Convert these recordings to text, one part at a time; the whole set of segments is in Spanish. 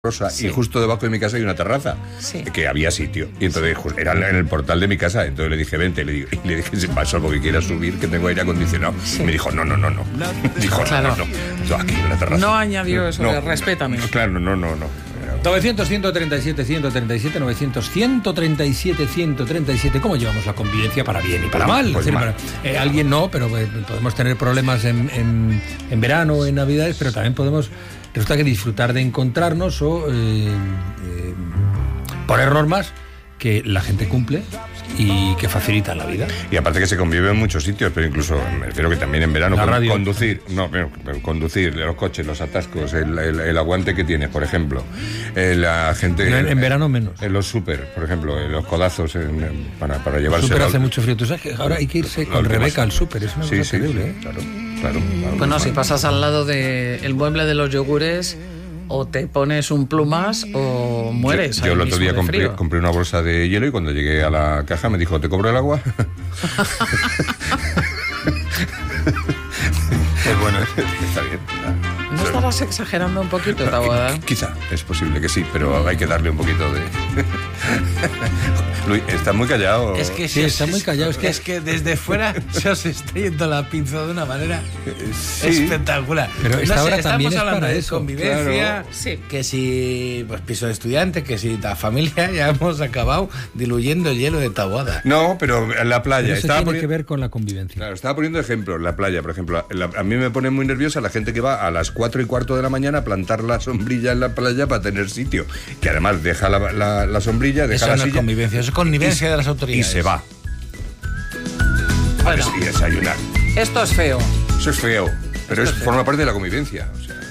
y justo debajo de mi casa hay una terraza que había sitio y entonces era en el portal de mi casa, entonces le dije vente, y le dije si pasa algo que quieras subir, que tengo aire acondicionado, y me dijo no dijo claro. no, aquí en la terraza no añadió eso de respétame, claro, no 900-137-137, 900-137-137. ¿Cómo llevamos la convivencia para bien y para mal? Pues mal. Alguien no, pero podemos tener problemas en verano o en Navidades, pero también resulta que disfrutar de encontrarnos o poner normas que la gente cumple y que facilitan la vida. Y aparte que se convive en muchos sitios, pero incluso me refiero que también en verano conducir los coches, los atascos, el aguante que tienes, por ejemplo, la gente en verano menos. En los súper, por ejemplo, los codazos para llevarse. El súper hace mucho frío. Tú sabes que ahora hay que irse con Rebeca al súper, es una cosa terrible, ¿eh? Claro. Bueno, si pasas al lado del mueble de los yogures, o te pones un plumas o mueres. Yo el otro día compré una bolsa de hielo y cuando llegué a la caja me dijo, ¿te cobro el agua? Pues bueno, está bien. ¿No estarás exagerando un poquito, Taboada? Quizá, es posible que sí, pero hay que darle un poquito de... Luis, ¿estás muy callado? Es que sí, está muy callado. Es que desde fuera se os está yendo la pinza de una manera espectacular. Pero esta hora también estamos hablando para de eso, convivencia, que si piso de estudiante, que si la familia, ya hemos acabado diluyendo el hielo de Taboada. No, pero en la playa. Eso tiene que ver con la convivencia. Claro, estaba poniendo ejemplos. La playa, por ejemplo. A mí me pone muy nerviosa la gente que va a las 4:15 de la mañana a plantar la sombrilla en la playa para tener sitio. Que además deja la sombrilla, deja la silla. Eso no es convivencia, eso es connivencia de las autoridades. Y se va. Bueno, y desayunar. Esto es feo. Eso es feo, pero forma parte de la convivencia. O sea.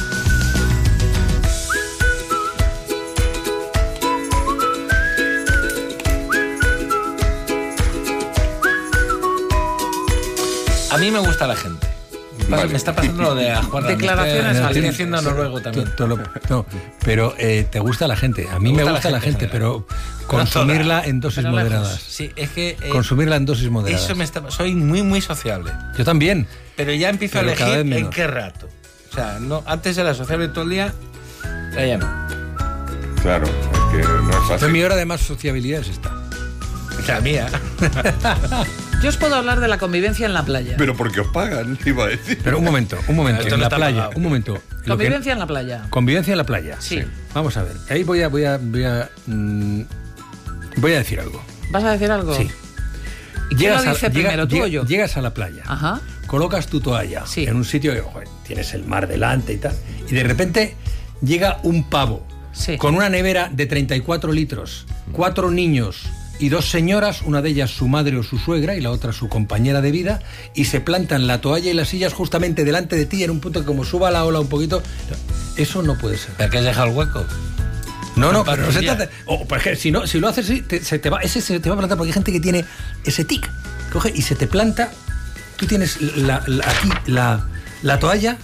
A mí me gusta la gente. Vale. Me está pasando lo de Juan. Declaraciones estoy haciendo noruego también. No, pero te gusta la gente. A mí me gusta la gente, pero consumirla en dosis moderadas. Sí, es que consumirla en dosis moderadas. Soy muy sociable. Yo también. Pero ya empiezo a elegir en qué rato. O sea, antes era sociable todo el día, ya no. Claro, es que no es fácil. Mi hora de más sociabilidad es esta. La mía. Yo os puedo hablar de la convivencia en la playa. Pero porque os pagan, iba a decir. Pero un momento, en la playa, pagado. Un momento. Convivencia en la playa. Convivencia en la playa. Sí. Vamos a ver. Ahí voy a decir algo. ¿Vas a decir algo? Sí. ¿Quién lo dice primero, tú o yo? Llegas a la playa. Ajá. Colocas tu toalla en un sitio que tienes el mar delante y tal. Y de repente llega un pavo con una nevera de 34 litros, 4 niños y 2 señoras, una de ellas su madre o su suegra y la otra su compañera de vida, y se plantan la toalla y las sillas justamente delante de ti en un punto que como suba la ola un poquito. Eso no puede ser. ¿Para qué has dejado el hueco? No, pero no se trata. Por ejemplo, si lo haces así, se te va a plantar, porque hay gente que tiene ese tic. Coge y se te planta. Tú tienes aquí la toalla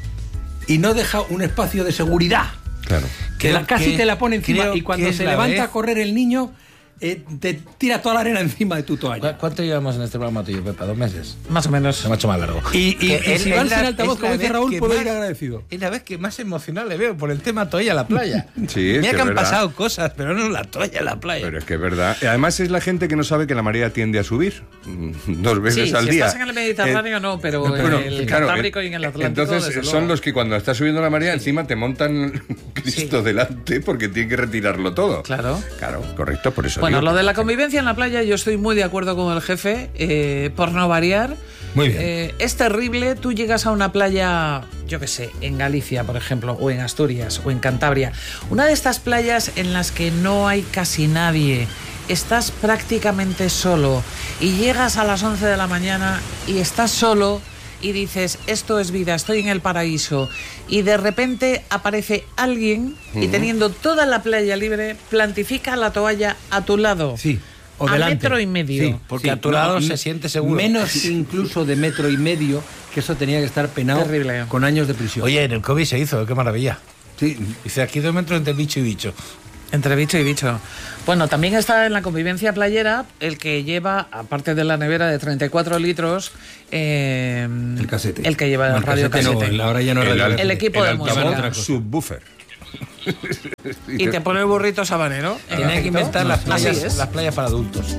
y no deja un espacio de seguridad. Claro. Casi te la pone encima y cuando se levanta a correr el niño, te tira toda la arena encima de tu toalla. ¿Cuánto llevamos en este programa tuyo, Pepa? 2 meses. Más o menos. Se me ha hecho más largo. Y si van sin altavoz, como dice Raúl, puedo ir agradecido. Es la vez que más emocional le veo por el tema toalla a la playa. Sí, mira que han pasado cosas, pero no la toalla a la playa. Pero es que es verdad. Y además es la gente que no sabe que la marea tiende a subir 2 veces al día. Si estás en el Mediterráneo no, pero el Cantábrico y en el Atlántico. Entonces son los que cuando está subiendo la marea encima te montan Cristo delante porque tienen que retirarlo todo. Claro, correcto, por eso. Bueno, lo de la convivencia en la playa, yo estoy muy de acuerdo con el jefe, por no variar. Muy bien. Es terrible, tú llegas a una playa, yo qué sé, en Galicia, por ejemplo, o en Asturias, o en Cantabria. Una de estas playas en las que no hay casi nadie, estás prácticamente solo, y llegas a las 11 de la mañana y estás solo, y dices, esto es vida, estoy en el paraíso, y de repente aparece alguien y teniendo toda la playa libre, plantifica la toalla a tu lado. Sí, o a delante. 1,5 metros. Sí, porque a tu lado se siente seguro. Menos incluso de 1,5 metros, que eso tenía que estar penado. Terrible. Con años de prisión. Oye, en el COVID se hizo, qué maravilla. Sí. Dice, aquí 2 metros entre bicho y bicho. Entre bicho y bicho. Bueno, también está en la convivencia playera el que lleva, aparte de la nevera de 34 litros, el casete. El que lleva el radio casete. No, ahora ya no es radio. El equipo de música. Subwoofer. Y te pone el burrito sabanero. Tiene que inventar las playas para adultos.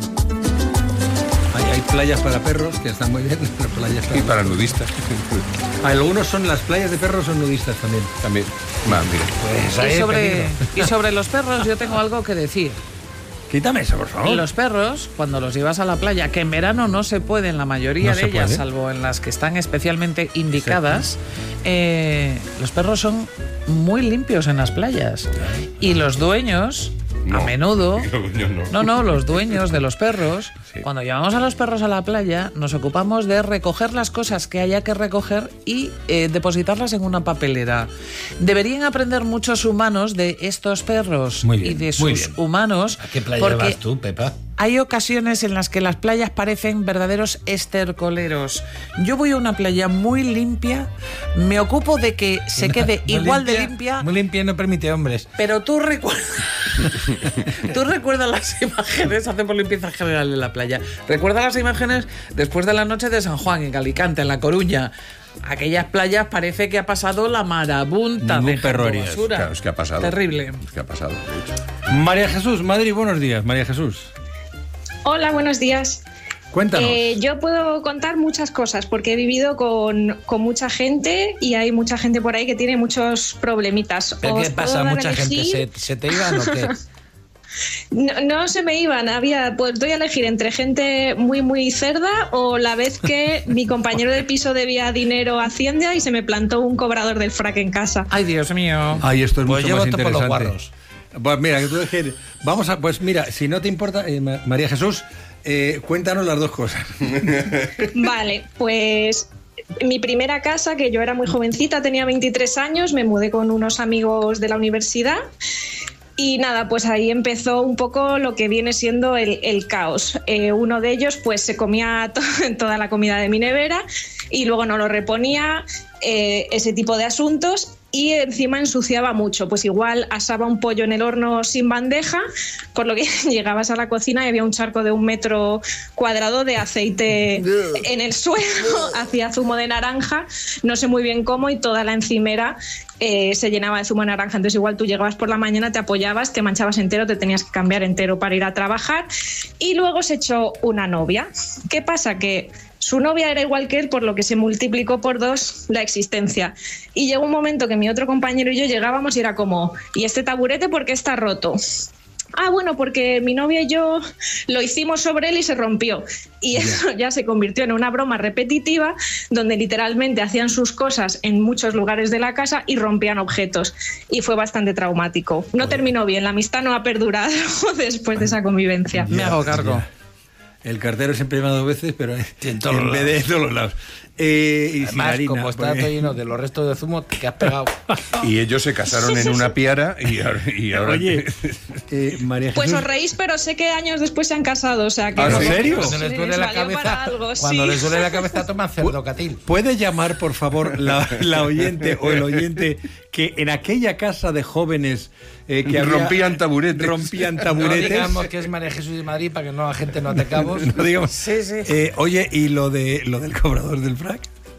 Hay playas para perros que están muy bien, pero playas y para nudistas. Algunos son las playas de perros, son nudistas también. También. Mira. Pues y sobre los perros yo tengo algo que decir. Quítame eso, por favor. Los perros, cuando los llevas a la playa, que en verano no se puede en la mayoría de ellas, salvo en las que están especialmente indicadas, los perros son muy limpios en las playas. Y los dueños, a menudo... No, los dueños de los perros, cuando llevamos a los perros a la playa, nos ocupamos de recoger las cosas que haya que recoger y depositarlas en una papelera. Deberían aprender muchos humanos de estos perros y de sus humanos. ¿A qué playa vas tú, Pepa? Hay ocasiones en las que las playas parecen verdaderos estercoleros. Yo voy a una playa muy limpia, me ocupo de que se quede igual de limpia. Muy limpia no permite hombres. Pero tú recuerdas las imágenes, hacemos limpieza general de la playa. Recuerda las imágenes después de la noche de San Juan, en Alicante, en La Coruña. Aquellas playas parece que ha pasado la marabunta de basura. Claro, es que ha pasado. Terrible. Es que ha pasado, de hecho. María Jesús, Madrid, buenos días. María Jesús. Hola, buenos días. Cuéntanos. Yo puedo contar muchas cosas porque he vivido con mucha gente y hay mucha gente por ahí que tiene muchos problemitas. ¿Pero qué pasa? ¿Mucha gente se te iban o qué? No se me iban, pues doy a elegir entre gente muy muy cerda o la vez que mi compañero de piso debía dinero a Hacienda y se me plantó un cobrador del frac en casa. Ay, Dios mío. Ay, esto es pues mucho más interesante. Por los guarros. Pues mira, pues mira, si no te importa, María Jesús, cuéntanos las dos cosas. Vale, pues mi primera casa, que yo era muy jovencita, tenía 23 años, me mudé con unos amigos de la universidad. Y nada, pues ahí empezó un poco lo que viene siendo el caos. Uno de ellos pues se comía toda la comida de mi nevera y luego no lo reponía, ese tipo de asuntos. Y encima ensuciaba mucho, pues igual asaba un pollo en el horno sin bandeja, por lo que llegabas a la cocina y había un charco de 1 metro cuadrado de aceite en el suelo, hacía zumo de naranja, no sé muy bien cómo, y toda la encimera se llenaba de zumo de naranja. Entonces igual tú llegabas por la mañana, te apoyabas, te manchabas entero, te tenías que cambiar entero para ir a trabajar. Y luego se echó una novia. ¿Qué pasa? Que su novia era igual que él, por lo que se multiplicó por 2 la existencia. Y llegó un momento que mi otro compañero y yo llegábamos y era como, ¿y este taburete por qué está roto? Ah, bueno, porque mi novia y yo lo hicimos sobre él y se rompió. Y eso ya se convirtió en una broma repetitiva donde literalmente hacían sus cosas en muchos lugares de la casa y rompían objetos. Y fue bastante traumático. No terminó bien, la amistad no ha perdurado después de esa convivencia. Me hago cargo. El cartero siempre llama 2 veces, pero en vez de todos los lados. Y además, harina, como está todo lleno de los restos de zumo que has pegado. Y ellos se casaron en una piara y ahora... Oye, María Jesús... Pues os reís, pero sé que años después se han casado, o sea que... ¿En serio? Cuando les duele la cabeza, les duele la cabeza toman cerdocatil. ¿Puede llamar, por favor, la oyente o el oyente que en aquella casa de jóvenes que rompían taburetes? No digamos que es María Jesús de Madrid para que la gente no ate cabos. No digamos. Sí. Oye, ¿y lo del cobrador del frac?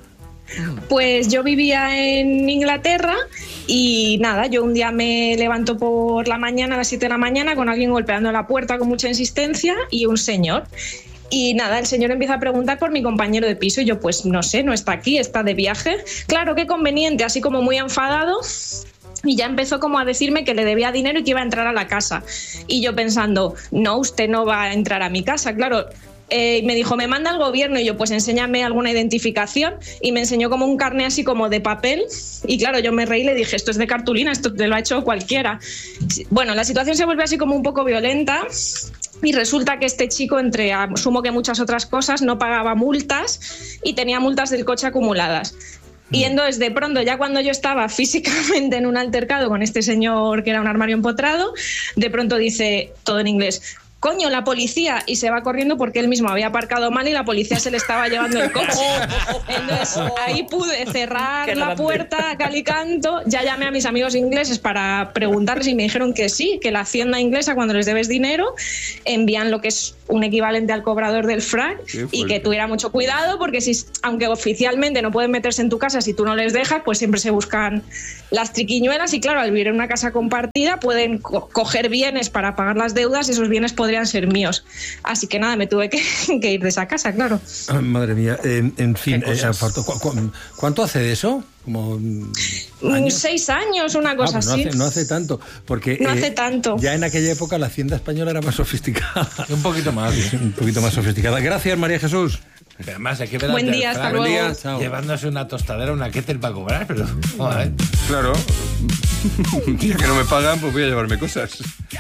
Pues yo vivía en Inglaterra y nada, yo un día me levanto por la mañana a las 7 de la mañana con alguien golpeando la puerta con mucha insistencia y un señor. Y nada, el señor empieza a preguntar por mi compañero de piso y yo pues no sé, no está aquí, está de viaje. Claro, qué conveniente, así como muy enfadado. Y ya empezó como a decirme que le debía dinero y que iba a entrar a la casa. Y yo pensando, no, usted no va a entrar a mi casa, claro. Me dijo, me manda el gobierno, y yo, pues enséñame alguna identificación, y me enseñó como un carné así como de papel, y claro, yo me reí y le dije, esto es de cartulina, esto te lo ha hecho cualquiera. Bueno, la situación se vuelve así como un poco violenta, y resulta que este chico, entre asumo que muchas otras cosas, no pagaba multas, y tenía multas del coche acumuladas. Y entonces, de pronto, ya cuando yo estaba físicamente en un altercado con este señor que era un armario empotrado, de pronto dice todo en inglés, coño, la policía, y se va corriendo porque él mismo había aparcado mal y la policía se le estaba llevando el coche. Entonces ahí pude cerrar la puerta a cal y canto. Ya llamé a mis amigos ingleses para preguntarles y me dijeron que sí, que la hacienda inglesa, cuando les debes dinero, envían lo que es un equivalente al cobrador del FRAC, y que tuviera mucho cuidado, porque aunque oficialmente no pueden meterse en tu casa si tú no les dejas, pues siempre se buscan las triquiñuelas, y claro, al vivir en una casa compartida pueden coger bienes para pagar las deudas, y esos bienes podrían ser míos. Así que nada, me tuve que ir de esa casa, claro. Madre mía, en fin, ¿cuánto hace de eso? Como 6 años, una cosa así. No hace tanto, porque no hace tanto. Ya en aquella época la hacienda española era más sofisticada. Un poquito más. Un poquito más sofisticada. Gracias, María Jesús. Además, hay que ver buen día, hasta luego. Buen día, llevándose una tostadera, una kettle para cobrar, pero... Claro. Ya que no me pagan, pues voy a llevarme cosas.